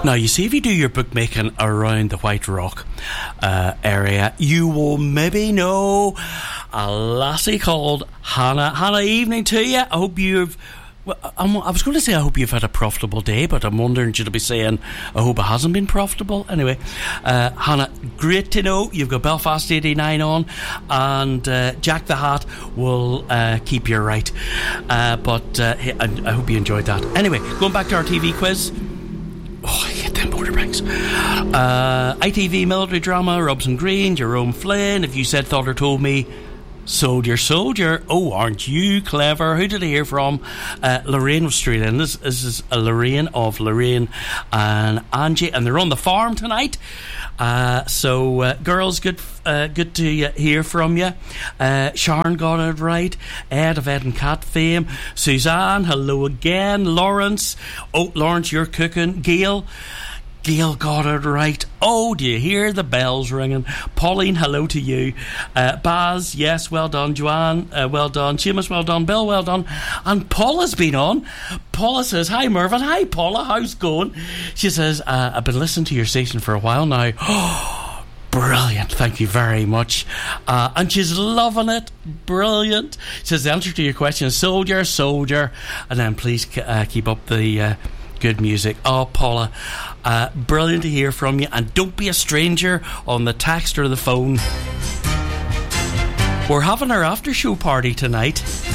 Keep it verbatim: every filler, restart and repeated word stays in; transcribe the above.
Now, you see, if you do your bookmaking around the White Rock uh, area, you will maybe know a lassie called Hannah. Hannah, evening to you. I hope you've... Well, I'm, I was going to say I hope you've had a profitable day, but I'm wondering, should I be saying I hope it hasn't been profitable? Anyway, uh, Hannah, great to know you've got Belfast eighty-nine on, and uh, Jack the Hat will uh, keep you right. Uh, but uh, I, I hope you enjoyed that. Anyway, going back to our T V quiz. Oh, I hate them motorbikes. Uh, I T V military drama, Robson Green, Jerome Flynn. If you said, thought or told me, Soldier, soldier. Oh, aren't you clever? Who did I hear from? Uh, Lorraine was straight in. This, this is a Lorraine of Lorraine and Angie, and they're on the farm tonight. Uh, so, uh, girls, good uh, good to uh, hear from you. Uh, Sharon got it right. Ed of Ed and Cat fame. Suzanne, hello again. Lawrence. Oh, Lawrence, you're cooking. Gail. Gail got it right. Oh, do you hear the bells ringing? Pauline, hello to you. Uh, Baz, yes, well done. Joanne, uh, well done. Seamus, well done. Bill, well done. And Paula's been on. Paula says, hi, Mervyn. Hi, Paula. How's it going? She says, uh, I've been listening to your station for a while now. Oh, brilliant. Thank you very much. Uh, and she's loving it. Brilliant. She says, the answer to your question is soldier, soldier. And then please uh, keep up the... Uh, good music. Oh, Paula, uh, brilliant to hear from you, and don't be a stranger on the text or the phone. We're having our after show party tonight.